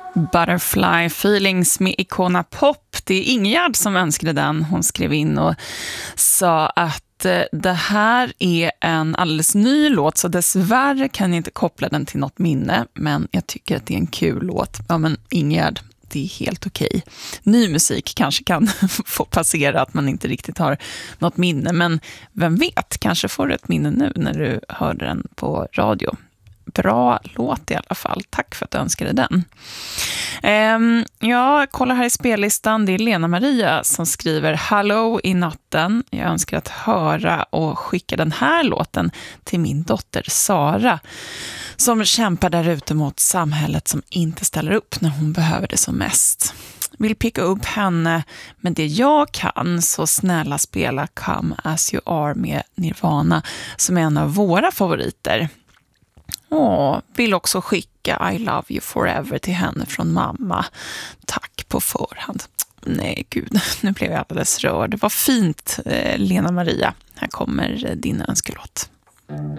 Butterfly Feelings med Icona Pop. Det är Ingegärd som önskade den. Hon skrev in och sa att det här är en alldeles ny låt, så dessvärre kan jag inte koppla den till något minne, men jag tycker att det är en kul låt. Ja, men Ingegärd, det är helt okej. Ny musik kanske kan få passera att man inte riktigt har något minne, men vem vet, kanske får du ett minne nu när du hör den på radio. Bra låt i alla fall. Tack för att du önskade den. Jag kollar här i spellistan. Det är Lena Maria som skriver Hallå i natten. Jag önskar att höra och skicka den här låten till min dotter Sara, som kämpar där ute mot samhället som inte ställer upp när hon behöver det som mest. Vill picka upp henne med det jag kan, så snälla spela Come As You Are med Nirvana, som är en av våra favoriter. Vill också skicka I Love You Forever till henne från mamma. Tack på förhand. Nej gud, nu blev jag alldeles rörd. Vad fint, Lena Maria. Här kommer din önskelåt.